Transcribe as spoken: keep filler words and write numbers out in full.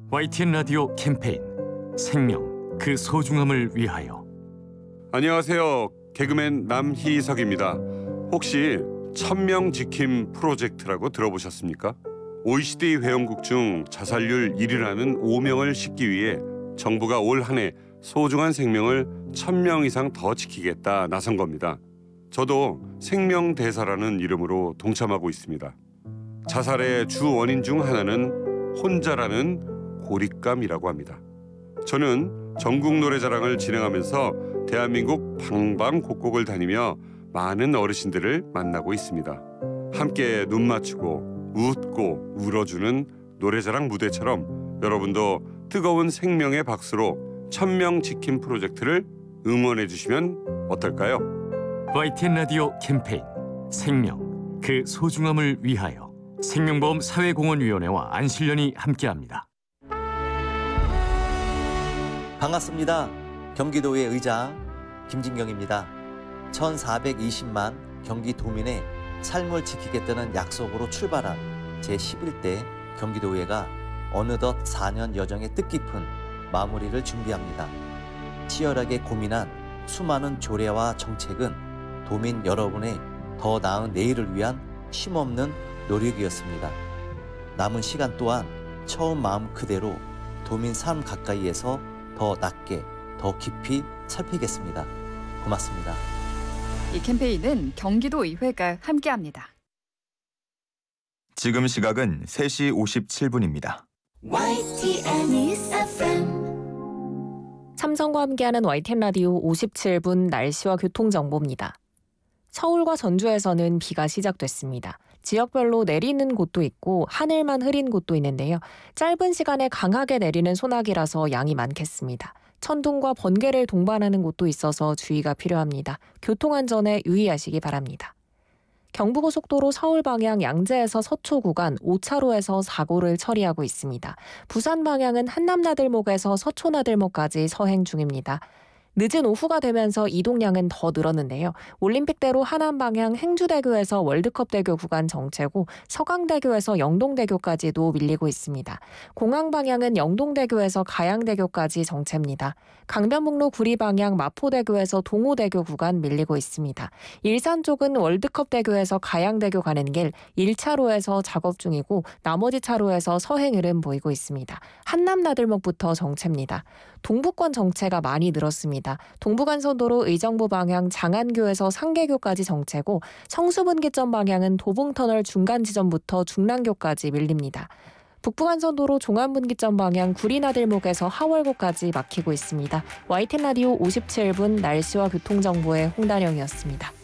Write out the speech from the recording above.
와이티엔 라디오 캠페인 생명, 그 소중함을 위하여. 안녕하세요. 개그맨 남희석입니다. 혹시 천명 지킴 프로젝트라고 들어보셨습니까? 오이시디 회원국 중 자살률 일 위라는 오명을 싣기 위해 정부가 올 한 해 소중한 생명을 천 명 이상 더 지키겠다 나선 겁니다. 저도 생명대사라는 이름으로 동참하고 있습니다. 자살의 주 원인 중 하나는 혼자라는 고립감이라고 합니다. 저는 전국 노래자랑을 진행하면서 대한민국 방방곡곡을 다니며 많은 어르신들을 만나고 있습니다. 함께 눈 맞추고 웃고 울어주는 노래자랑 무대처럼 여러분도 뜨거운 생명의 박수로 천명 지킴 프로젝트를 응원해 주시면 어떨까요? 와이티엔 라디오 캠페인 생명, 그 소중함을 위하여. 생명보험 사회공헌위원회와 안실련이 함께합니다. 반갑습니다. 경기도의 의장 김진경입니다. 천사백이십만 경기도민의 삶을 지키겠다는 약속으로 출발한 제십일 대 경기도의회가 어느덧 사 년 여정의 뜻깊은 마무리를 준비합니다. 치열하게 고민한 수많은 조례와 정책은 도민 여러분의 더 나은 내일을 위한 쉼없는 노력이었습니다. 남은 시간 또한 처음 마음 그대로 도민 삶 가까이에서 더 낮게, 더 깊이 살피겠습니다. 고맙습니다. 이 캠페인은 경기도의회가 함께합니다. 지금 시각은 세 시 오십칠 분입니다. 와이티엔 News 에프엠. 삼성과 함께하는 와이티엔 라디오 오십칠 분 날씨와 교통정보입니다. 서울과 전주에서는 비가 시작됐습니다. 지역별로 내리는 곳도 있고 하늘만 흐린 곳도 있는데요. 짧은 시간에 강하게 내리는 소나기라서 양이 많겠습니다. 천둥과 번개를 동반하는 곳도 있어서 주의가 필요합니다. 교통안전에 유의하시기 바랍니다. 경부고속도로 서울 방향 양재에서 서초 구간 오 차로에서 사고를 처리하고 있습니다. 부산 방향은 한남나들목에서 서초나들목까지 서행 중입니다. 늦은 오후가 되면서 이동량은 더 늘었는데요. 올림픽대로 하남 방향 행주대교에서 월드컵대교 구간 정체고 서강대교에서 영동대교까지도 밀리고 있습니다. 공항 방향은 영동대교에서 가양대교까지 정체입니다. 강변북로 구리 방향 마포대교에서 동호대교 구간 밀리고 있습니다. 일산 쪽은 월드컵대교에서 가양대교 가는 길 일 차로에서 작업 중이고 나머지 차로에서 서행 흐름 보이고 있습니다. 한남나들목부터 정체입니다. 동부권 정체가 많이 늘었습니다. 동부간선도로 의정부 방향 장안교에서 상계교까지 정체고 성수분기점 방향은 도봉터널 중간 지점부터 중랑교까지 밀립니다. 북부간선도로 종안분기점 방향 구리나들목에서 하월고까지 막히고 있습니다. 와이티엔 라디오 오십칠 분 날씨와 교통정보의 홍다령이었습니다.